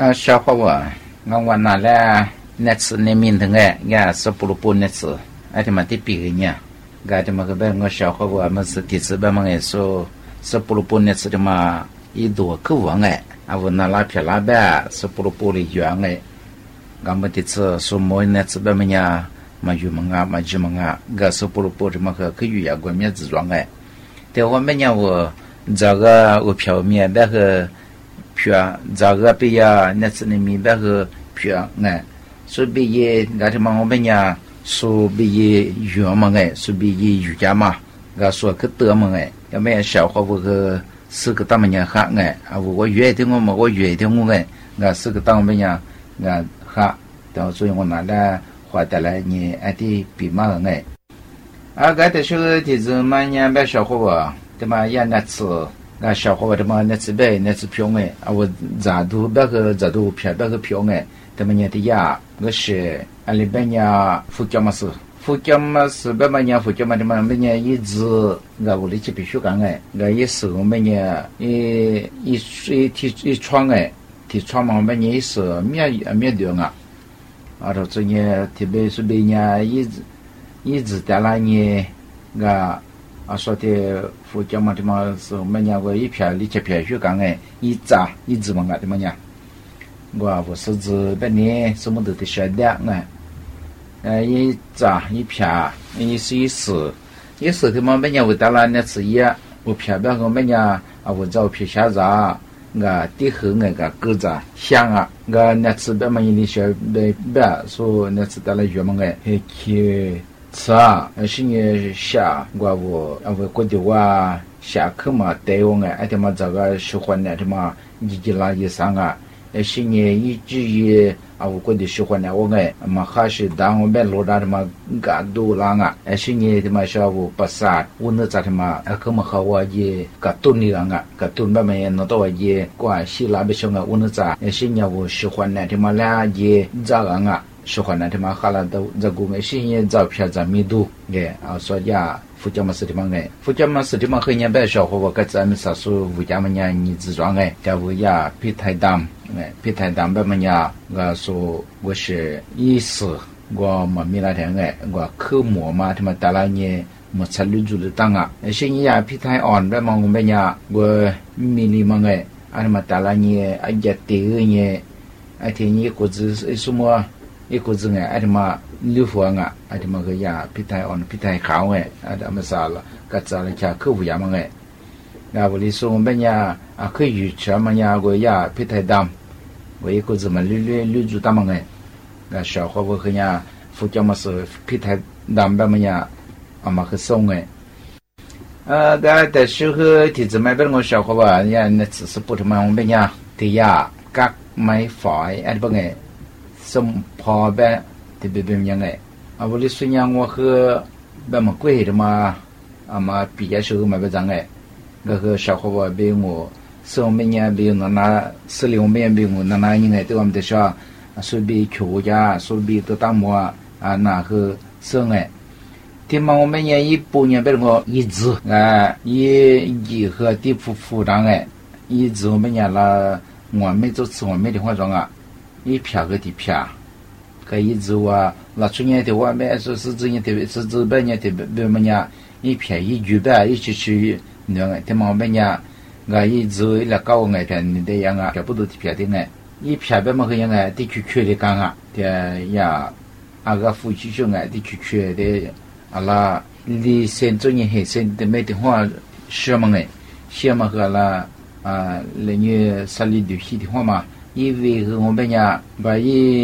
小伙我我拿来那次那面的是不如不那次，而且嘛得比个呢，而且嘛个别我小伙我们是第次别么说是不如不那次的嘛，一多个王我拿拉皮拉呗是不如不的原我们第次说么那次别么呢，嘛有嘛就嘛个是不如不的嘛可以呀，我面自装但我们呢我这个我票面别个。票这个毕业那次你明白个票说毕业那他妈我们呀说毕业远嘛说毕业瑜伽嘛说个得嘛要没小伙我个是个他们呀哈我约的我约的我是个他们呀哈然后所以我拿来花带来你的比嘛个的时候就是嘛呀别小伙我对嘛呀那次小伙的嘛那次呗那次票我咋都别个咋都票别个票他们的呀我是阿里边呀福建嘛是别嘛呀福建嘛的嘛们呀一直我里去必须干也是我们呀一窗提窗嘛我们也是面对这这呢特别是别呀一直带来呢说的福建嘛的嘛是我们我一票里去票去干一直嘛的嘛我是指本年什么都得晓得一票一时的嘛本我到了那次也我票别个本我找票下子地后个狗子香那次别嘛你晓别说那次到了月嘛去是是你下我觉得我下课嘛对我而且嘛这个喜欢的什么一拉一上是你一直我觉得喜欢的我嘛还是当我们罗达的嘛多啦是你的嘛小我不啥我那咋的嘛可嘛和我也顿里顿慢慢弄到也关系那边上我那咋是你我喜欢的什么啦也咋喜欢的他妈哈了都这个是也照片在密度说呀福建嘛是的嘛福建嘛是的嘛和人别小伙我个咱们啥说福建嘛你自装叫我呀皮太淡别么呀说我是意思我嘛没那天我科目嘛他妈带来呢没参与住的当是你呀皮太安别嘛我们呀我米里嘛他妈带来呢也对呢天你个子什么一个字而且嘛六佛而且嘛个呀皮太安皮太好他们啥了个咋了家客户呀嘛我里说我们呀可以吃嘛呀我呀皮太淡我一个字嘛绿住大嘛小伙我和呀福建嘛是皮太淡吧嘛呀嘛和送的时候提子买不我小伙吧呀那只是不他妈我们呀的呀各买法不生跑呗特别样我的孙样我和别么贵的嘛嘛毕业时候嘛不长那个小伙伴比我是我们年比我那是我们比我那应该对我们的说是比求家是比都当么那个生听嘛我们年一半年被我一直一和地府长一直我们年了我们做吃我们的化妆一票个的票可以一直那去年的我们说是这年的是这半年的别么呀一票一举呗一起去听嘛我们呀一直来搞片你的样票不都的票的一票别么个样的去的干的呀个夫妻兄的去的啦你先做你还先的没的话什么什么个啦那你山里的西的话嘛因为我们呀把